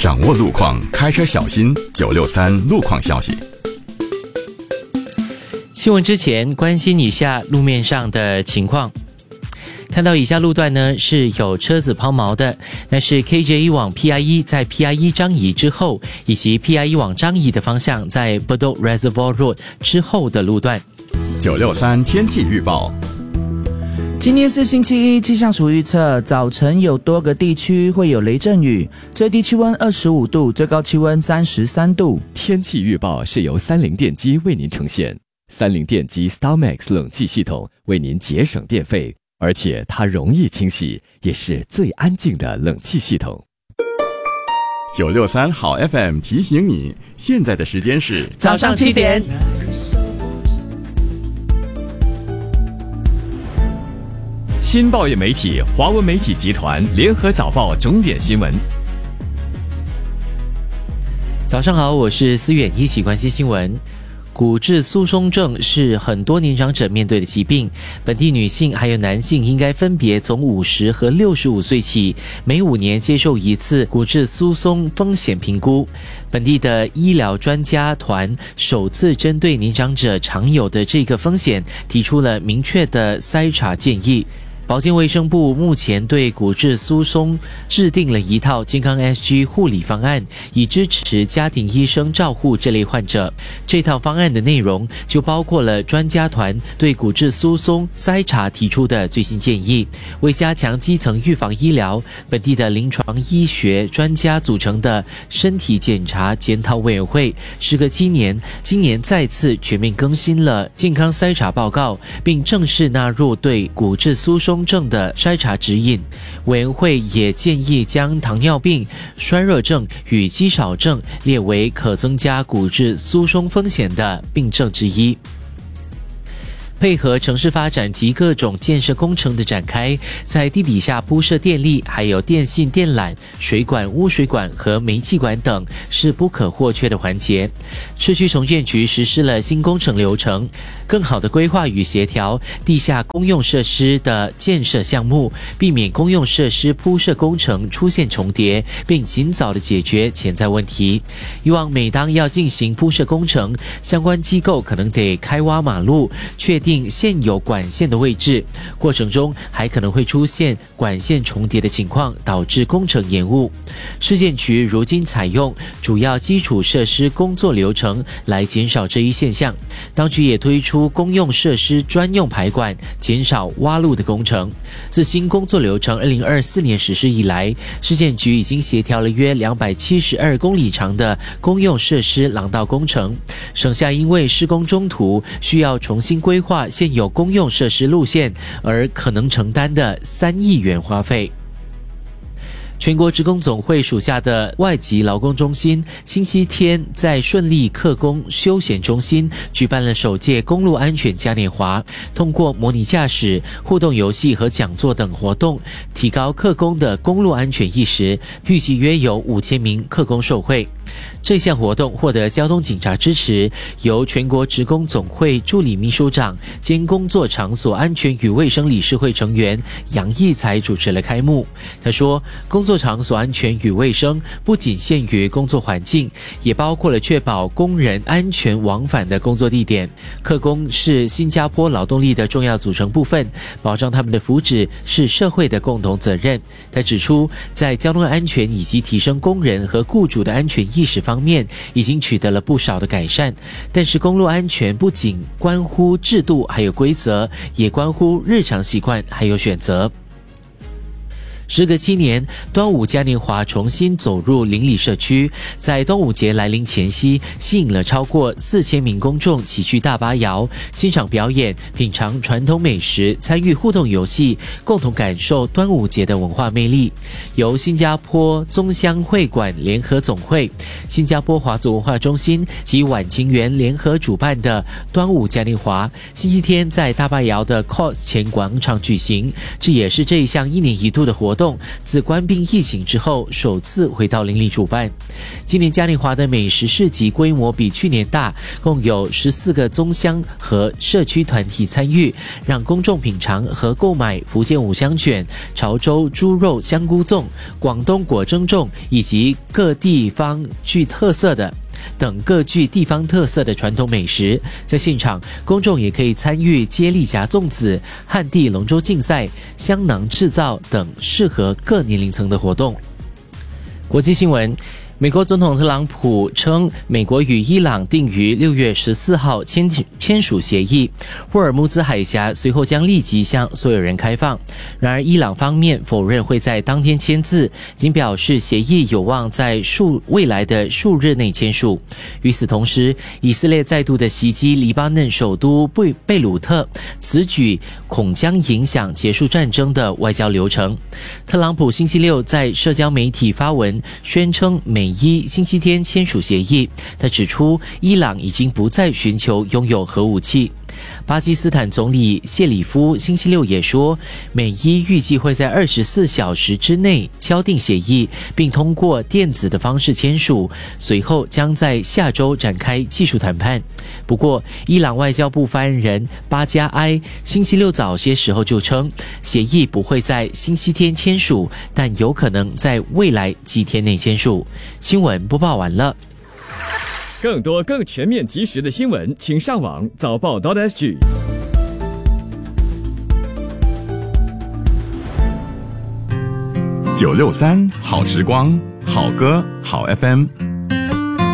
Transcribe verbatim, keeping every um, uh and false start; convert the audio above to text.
掌握路况，开车小心。九六三路况消息。 新闻之前关心一下路面上的情况。看到以下路段呢是有车子抛锚的，那是 K J E 往 P I E 在 P I E 张沂之后，以及 P I E 往张沂的方向在 Bedok Reservoir Road 之后的路段。 九六三天气预报。 今天是星期一，气象署预测早晨有多个地区会有雷阵雨，最低气温二十五度，最高气温三十三度。 天气预报是由三菱电机为您呈现，三菱电机 StarMax 冷气系统为您节省电费，而且它容易清洗，也是最安静的冷气系统。 九六三好 F M 提醒你，现在的时间是早上七点。 新报业媒体华文媒体集团联合早报重点新闻。 早上好，我是思远，一起关心新闻。骨质疏松症是很多年长者面对的疾病，本地女性还有男性应该分别从五十和六十五岁起，每五年接受一次骨质疏松风险评估。本地的医疗专家团首次针对年长者常有的这个风险，提出了明确的筛查建议。保健卫生部目前对骨质疏松制定了一套健康 S G 护理方案，以支持家庭医生照护这类患者。这套方案的内容就包括了专家团对骨质疏松筛查提出的最新建议。为加强基层预防医疗，本地的临床医学专家组成的身体检查检讨委员会时隔七年，今年再次全面更新了健康筛查报告，并正式纳入对骨质疏松症的筛查指引。委员会也建议将糖尿病、衰弱症与肌少症列为可增加骨质疏松风险的病症之一。配合城市发展及各种建设工程的展开，在地底下铺设电力，还有电信电缆、水管、污水管和煤气管等是不可或缺的环节。市区重建局实施了新工程流程，更好的规划与协调地下公用设施的建设项目，避免公用设施铺设工程出现重叠，并尽早的解决潜在问题。以往每当要进行铺设工程，相关机构可能得开挖马路，确定定现有管线的位置，过程中还可能会出现管线重叠的情况，导致工程延误。市建局如今采用主要基础设施工作流程来减少这一现象，当局也推出公用设施专用排管，减少挖路的工程。自新工作流程二零二四年实施以来，市建局已经协调了约两百七十二公里长的公用设施廊道工程，省下因为施工中途需要重新规划现有公用设施路线而可能承担的三亿元花费。全国职工总会属下的外籍劳工中心星期天在顺利客工休闲中心举办了首届公路安全嘉年华，通过模拟驾驶、互动游戏和讲座等活动，提高客工的公路安全意识，预计约有五千名客工受惠。这项活动获得交通警察支持，由全国职工总会助理秘书长兼工作场所安全与卫生理事会成员杨义才主持了开幕。他说，工作场所安全与卫生不仅限于工作环境，也包括了确保工人安全往返的工作地点。客工是新加坡劳动力的重要组成部分，保障他们的福祉是社会的共同责任。他指出，在交通安全以及提升工人和雇主的安全意识方面已经取得了不少的改善，但是公路安全不仅关乎制度还有规则，也关乎日常习惯还有选择。时隔七年，端午嘉年华重新走入邻里社区，在端午节来临前夕，吸引了超过四千名公众齐聚大巴窑，欣赏表演、品尝传统美食、参与互动游戏，共同感受端午节的文化魅力。由新加坡宗乡会馆联合总会、新加坡华族文化中心及晚晴园联合主办的端午嘉年华，星期天在大巴窑的 C O S 前广场举行，这也是这一项一年一度的活动动，自关闭疫情之后首次回到邻里主办。今年嘉年华的美食市集规模比去年大，共有十四个宗乡和社区团体参与，让公众品尝和购买福建五香卷、潮州猪肉香菇粽、广东果蒸粽以及各地方具特色的等各具地方特色的传统美食。在现场，公众也可以参与接力夹粽子、旱地龙舟竞赛、香囊制造等适合各年龄层的活动。国际新闻，美国总统特朗普称，美国与伊朗定于六月十四号签签署协议，霍尔木兹海峡随后将立即向所有人开放。然而，伊朗方面否认会在当天签字，仅表示协议有望在数未来的数日内签署。与此同时，以色列再度的袭击黎巴嫩首都贝贝鲁特，此举恐将影响结束战争的外交流程。特朗普星期六在社交媒体发文宣称美伊星期天签署协议，他指出伊朗已经不再寻求拥有核武器。巴基斯坦总理谢里夫星期六也说，美伊预计会在二十四小时之内敲定协议，并通过电子的方式签署，随后将在下周展开技术谈判。不过，伊朗外交部发言人巴加埃星期六早些时候就称，协议不会在星期天签署，但有可能在未来几天内签署。新闻播报完了。 更多更全面及时的新闻，请上网早报 .sg。 九六三好时光，好歌好 F M。